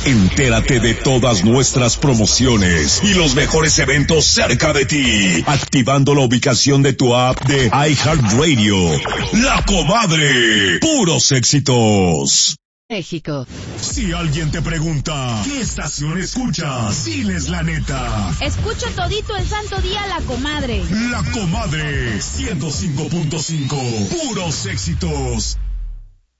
Entérate de todas nuestras promociones y los mejores eventos cerca de ti, activando la ubicación de tu app de iHeartRadio. La Comadre, puros éxitos. México. Si alguien te pregunta, ¿qué estación escuchas? Diles la neta. Escucho todito el santo día La Comadre. La Comadre, 105.5, puros éxitos.